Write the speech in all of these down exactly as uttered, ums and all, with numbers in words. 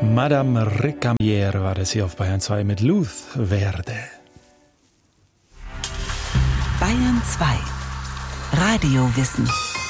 Madame Recamier war das hier auf Bayern zwei mit Luz Verde. Bayern zwei. Radiowissen.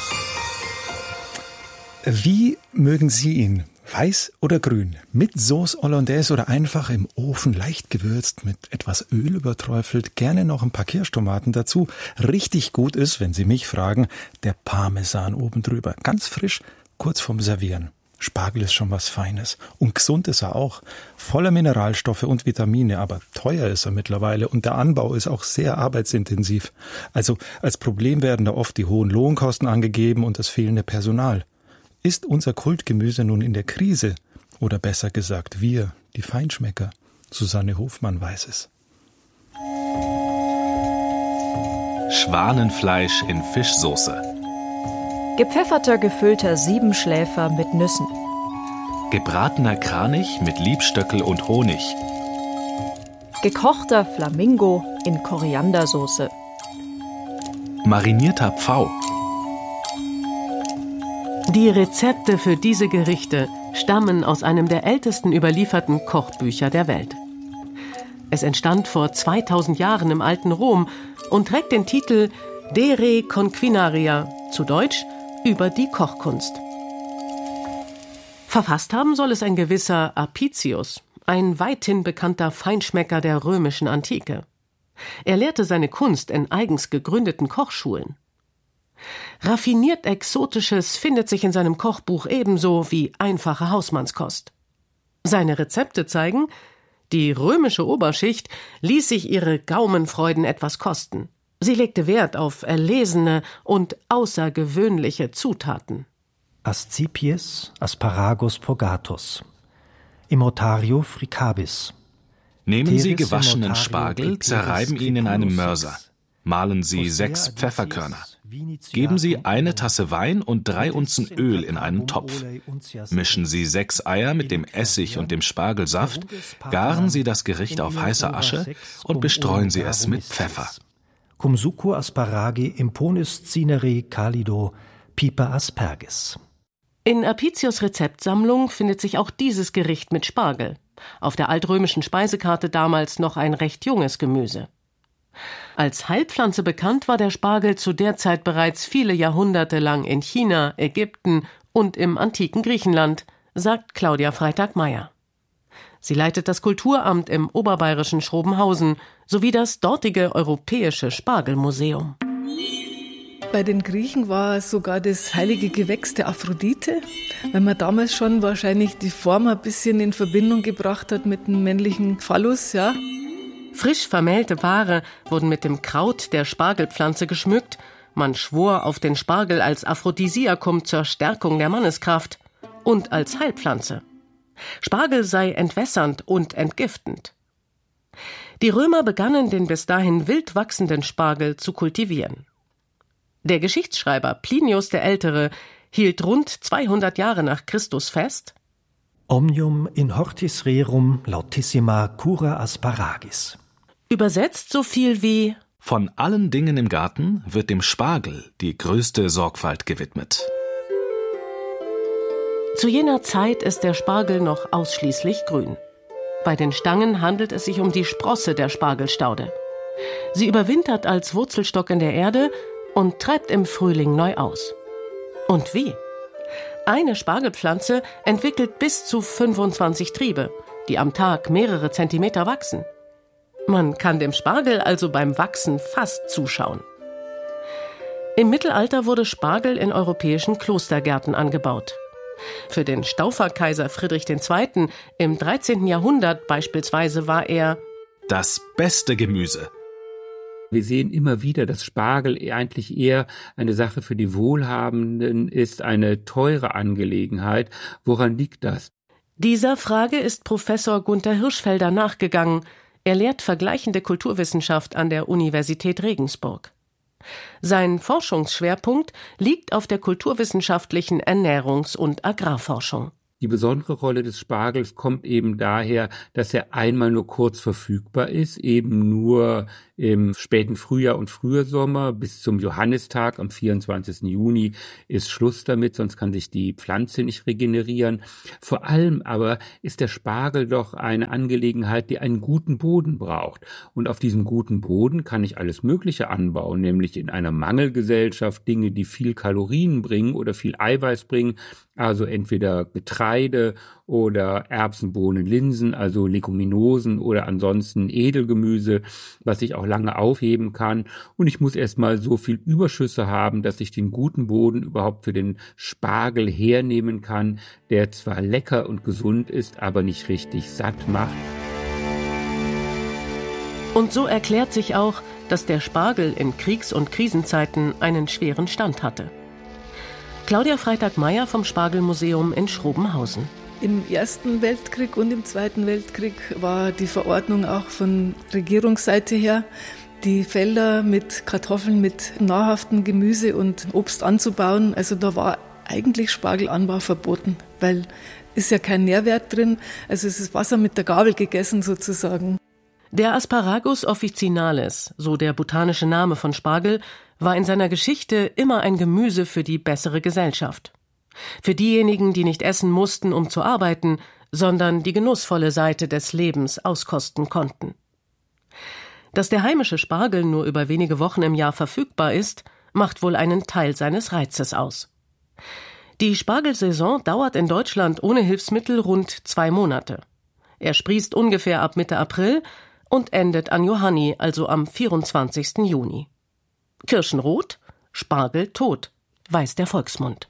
Wie mögen Sie ihn? Weiß oder grün? Mit Sauce Hollandaise oder einfach im Ofen leicht gewürzt, mit etwas Öl überträufelt, gerne noch ein paar Kirschtomaten dazu. Richtig gut ist, wenn Sie mich fragen, der Parmesan oben drüber. Ganz frisch, kurz vorm Servieren. Spargel ist schon was Feines. Und gesund ist er auch. Voller Mineralstoffe und Vitamine, aber teuer ist er mittlerweile und der Anbau ist auch sehr arbeitsintensiv. Also als Problem werden da oft die hohen Lohnkosten angegeben und das fehlende Personal. Ist unser Kultgemüse nun in der Krise? Oder besser gesagt, wir, die Feinschmecker? Susanne Hofmann weiß es. Schwanenfleisch in Fischsoße. Gepfefferter, gefüllter Siebenschläfer mit Nüssen. Gebratener Kranich mit Liebstöckel und Honig. Gekochter Flamingo in Koriandersoße. Marinierter Pfau. Die Rezepte für diese Gerichte stammen aus einem der ältesten überlieferten Kochbücher der Welt. Es entstand vor zweitausend Jahren im alten Rom und trägt den Titel De Re Conquinaria, zu Deutsch über die Kochkunst. Verfasst haben soll es ein gewisser Apicius, ein weithin bekannter Feinschmecker der römischen Antike. Er lehrte seine Kunst in eigens gegründeten Kochschulen. Raffiniert Exotisches findet sich in seinem Kochbuch ebenso wie einfache Hausmannskost. Seine Rezepte zeigen, die römische Oberschicht ließ sich ihre Gaumenfreuden etwas kosten. Sie legte Wert auf erlesene und außergewöhnliche Zutaten. Ascipies asparagus purgatus. Immotario fricabis. Nehmen Sie gewaschenen Spargel, zerreiben ihn in einem Mörser. Mahlen Sie sechs Pfefferkörner. Geben Sie eine Tasse Wein und drei Unzen Öl in einen Topf. Mischen Sie sechs Eier mit dem Essig und dem Spargelsaft, garen Sie das Gericht auf heißer Asche und bestreuen Sie es mit Pfeffer. Cum succur asparagi imponis cinere calido piper aspergis. In Apicius' Rezeptsammlung findet sich auch dieses Gericht mit Spargel. Auf der altrömischen Speisekarte damals noch ein recht junges Gemüse. Als Heilpflanze bekannt war der Spargel zu der Zeit bereits viele Jahrhunderte lang in China, Ägypten und im antiken Griechenland, sagt Claudia Freitag-Meyer. Sie leitet das Kulturamt im oberbayerischen Schrobenhausen sowie das dortige Europäische Spargelmuseum. Bei den Griechen war es sogar das heilige Gewächs der Aphrodite, weil man damals schon wahrscheinlich die Form ein bisschen in Verbindung gebracht hat mit dem männlichen Phallus, ja. Frisch vermählte Paare wurden mit dem Kraut der Spargelpflanze geschmückt. Man schwor auf den Spargel als Aphrodisiakum zur Stärkung der Manneskraft und als Heilpflanze. Spargel sei entwässernd und entgiftend. Die Römer begannen, den bis dahin wild wachsenden Spargel zu kultivieren. Der Geschichtsschreiber Plinius der Ältere hielt rund zweihundert Jahre nach Christus fest: Omnium in hortis rerum lautissima cura asparagis. Übersetzt so viel wie: Von allen Dingen im Garten wird dem Spargel die größte Sorgfalt gewidmet. Zu jener Zeit ist der Spargel noch ausschließlich grün. Bei den Stangen handelt es sich um die Sprosse der Spargelstaude. Sie überwintert als Wurzelstock in der Erde und treibt im Frühling neu aus. Und wie? Eine Spargelpflanze entwickelt bis zu fünfundzwanzig Triebe, die am Tag mehrere Zentimeter wachsen. Man kann dem Spargel also beim Wachsen fast zuschauen. Im Mittelalter wurde Spargel in europäischen Klostergärten angebaut. Für den Stauferkaiser Friedrich der Zweite. im dreizehnten Jahrhundert beispielsweise war er das beste Gemüse. Wir sehen immer wieder, dass Spargel eigentlich eher eine Sache für die Wohlhabenden ist, eine teure Angelegenheit. Woran liegt das? Dieser Frage ist Professor Gunther Hirschfelder nachgegangen. Er lehrt vergleichende Kulturwissenschaft an der Universität Regensburg. Sein Forschungsschwerpunkt liegt auf der kulturwissenschaftlichen Ernährungs- und Agrarforschung. Die besondere Rolle des Spargels kommt eben daher, dass er einmal nur kurz verfügbar ist, eben nur im späten Frühjahr und Frühsommer bis zum Johannistag am vierundzwanzigsten Juni ist Schluss damit, sonst kann sich die Pflanze nicht regenerieren. Vor allem aber ist der Spargel doch eine Angelegenheit, die einen guten Boden braucht. Und auf diesem guten Boden kann ich alles Mögliche anbauen, nämlich in einer Mangelgesellschaft Dinge, die viel Kalorien bringen oder viel Eiweiß bringen, also entweder Getreide oder Erbsen, Bohnen, Linsen, also Leguminosen oder ansonsten Edelgemüse, was ich auch lange aufheben kann. Und ich muss erstmal so viel Überschüsse haben, dass ich den guten Boden überhaupt für den Spargel hernehmen kann, der zwar lecker und gesund ist, aber nicht richtig satt macht. Und so erklärt sich auch, dass der Spargel in Kriegs- und Krisenzeiten einen schweren Stand hatte. Claudia Freitag-Meyer vom Spargelmuseum in Schrobenhausen. Im Ersten Weltkrieg und im Zweiten Weltkrieg war die Verordnung auch von Regierungsseite her, die Felder mit Kartoffeln, mit nahrhaftem Gemüse und Obst anzubauen. Also da war eigentlich Spargelanbau verboten, weil ist ja kein Nährwert drin. Also es ist Wasser mit der Gabel gegessen sozusagen. Der Asparagus officinalis, so der botanische Name von Spargel, war in seiner Geschichte immer ein Gemüse für die bessere Gesellschaft. Für diejenigen, die nicht essen mussten, um zu arbeiten, sondern die genussvolle Seite des Lebens auskosten konnten. Dass der heimische Spargel nur über wenige Wochen im Jahr verfügbar ist, macht wohl einen Teil seines Reizes aus. Die Spargelsaison dauert in Deutschland ohne Hilfsmittel rund zwei Monate. Er sprießt ungefähr ab Mitte April und endet an Johanni, also am vierundzwanzigsten Juni. Kirschenrot, Spargel tot, weiß der Volksmund.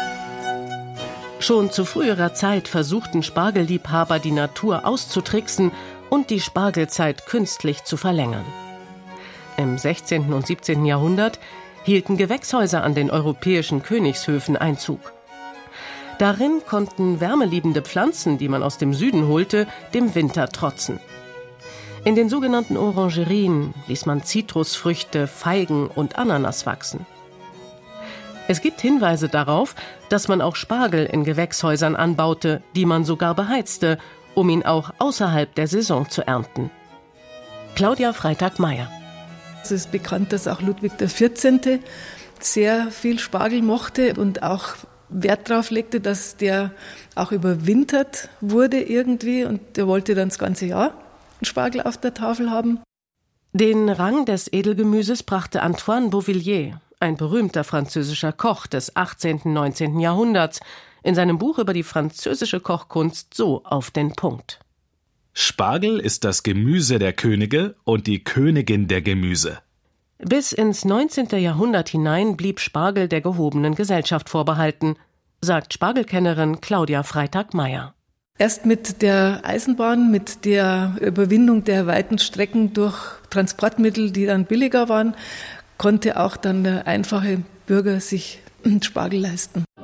Schon zu früherer Zeit versuchten Spargelliebhaber, die Natur auszutricksen und die Spargelzeit künstlich zu verlängern. Im sechzehnten und siebzehnten Jahrhundert hielten Gewächshäuser an den europäischen Königshöfen Einzug. Darin konnten wärmeliebende Pflanzen, die man aus dem Süden holte, dem Winter trotzen. In den sogenannten Orangerien ließ man Zitrusfrüchte, Feigen und Ananas wachsen. Es gibt Hinweise darauf, dass man auch Spargel in Gewächshäusern anbaute, die man sogar beheizte, um ihn auch außerhalb der Saison zu ernten. Claudia Freitag-Meyer. Es ist bekannt, dass auch Ludwig der vierzehnte sehr viel Spargel mochte und auch Wert darauf legte, dass der auch überwintert wurde irgendwie, und der wollte dann das ganze Jahr einen Spargel auf der Tafel haben. Den Rang des Edelgemüses brachte Antoine Beauvillier, ein berühmter französischer Koch des achtzehnten und neunzehnten Jahrhunderts, in seinem Buch über die französische Kochkunst so auf den Punkt. Spargel ist das Gemüse der Könige und die Königin der Gemüse. Bis ins neunzehnte Jahrhundert hinein blieb Spargel der gehobenen Gesellschaft vorbehalten, sagt Spargelkennerin Claudia Freitag-Meyer. Erst mit der Eisenbahn, mit der Überwindung der weiten Strecken durch Transportmittel, die dann billiger waren, konnte auch dann der einfache Bürger sich Spargel leisten.